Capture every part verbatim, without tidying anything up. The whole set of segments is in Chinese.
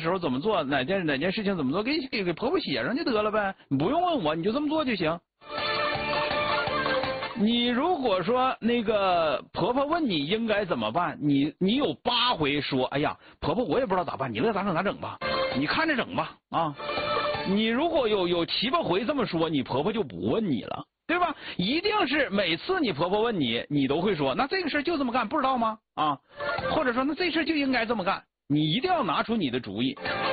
时候怎么做，哪件哪件事情怎么做，给给给婆婆写上就得了呗，你不用问我，你就这么做就行。你如果说那个婆婆问你应该怎么办，你你有八回说，哎呀，婆婆我也不知道咋办，你乐咋整咋整吧，你看着整吧啊。你如果有有七八回这么说，你婆婆就不问你了，对吧？一定是每次你婆婆问你，你都会说，那这个事就这么干，不知道吗？啊，或者说那这事就应该这么干，你一定要拿出你的主意。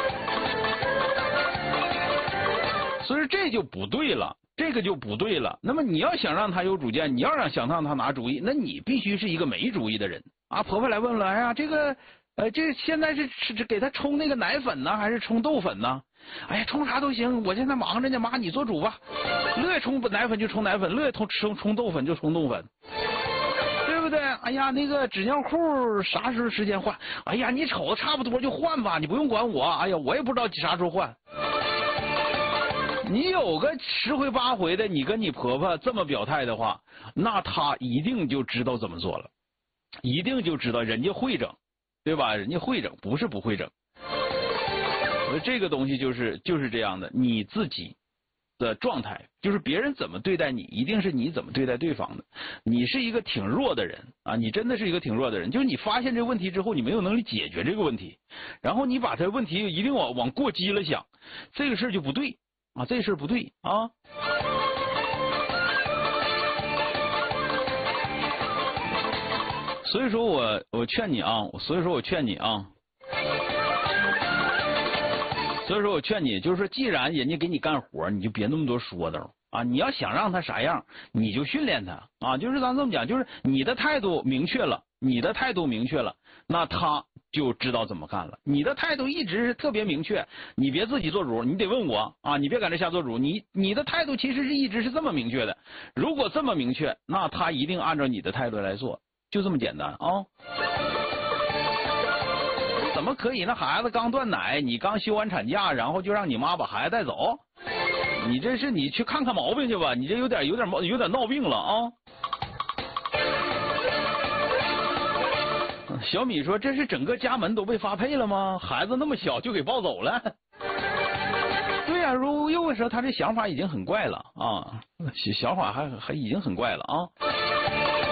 所以说这就不对了。这个就不对了。那么你要想让他有主见，你要让想让他拿主意，那你必须是一个没主意的人啊！婆婆来问了，哎呀，这个，呃，这现在是是给他冲那个奶粉呢，还是冲豆粉呢？哎呀，冲啥都行，我现在忙着呢，妈你做主吧。乐意冲奶粉就冲奶粉，乐意冲冲冲豆粉就冲豆粉，对不对？哎呀，那个纸尿裤啥时候时间换？哎呀，你瞅差不多就换吧，你不用管我。哎呀，我也不知道啥时候换。你有个十回八回的，你跟你婆婆这么表态的话，那她一定就知道怎么做了，一定就知道人家会整，对吧？人家会整，不是不会整。所以这个东西就是就是这样的，你自己的状态就是别人怎么对待你，一定是你怎么对待对方的。你是一个挺弱的人啊，你真的是一个挺弱的人，就是你发现这个问题之后，你没有能力解决这个问题，然后你把这个问题一定往往过激了想，这个事儿就不对。啊，这事儿不对啊！所以说我我劝你啊，所以说我劝你啊，所以说我劝你，就是说，既然人家给你干活，你就别那么多说道啊！你要想让他啥样，你就训练他啊！就是咱这么讲，就是你的态度明确了，你的态度明确了，那他就知道怎么干了。你的态度一直是特别明确，你别自己做主，你得问我啊！你别搁这瞎做主。你你的态度其实是一直是这么明确的。如果这么明确，那他一定按照你的态度来做，就这么简单啊！怎么可以？那孩子刚断奶，你刚休完产假，然后就让你妈把孩子带走？你这是你去看看毛病去吧，你这有点有点有点闹病了啊！小米说：“这是整个家门都被发配了吗？孩子那么小就给抱走了？”对呀、啊，如又为什么他这想法已经很怪了啊？想法还还已经很怪了啊！